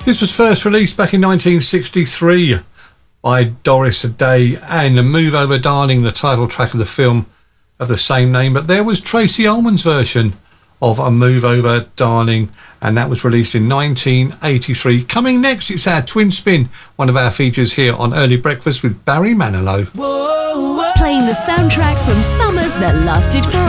This was first released back in 1963 by Doris Day, and Move Over Darling, the title track of the film of the same name. But there was Tracy Ullman's version of A Move Over Darling, and that was released in 1983. Coming next, it's our Twin Spin, one of our features here on Early Breakfast with Barry Manilow. Playing the soundtracks from summers that lasted forever.